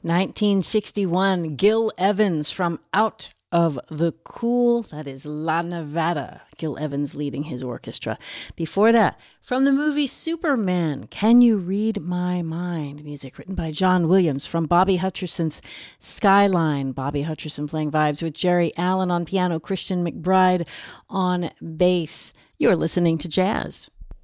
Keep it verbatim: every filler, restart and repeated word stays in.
nineteen sixty-one, Gil Evans from Out of the Cool. That is La Nevada. Gil Evans leading his orchestra. Before that, from the movie Superman, Can You Read My Mind? Music written by John Williams from Bobby Hutcherson's Skyline. Bobby Hutcherson playing vibes with Jerry Allen on piano, Christian McBride on bass. You're listening to jazz.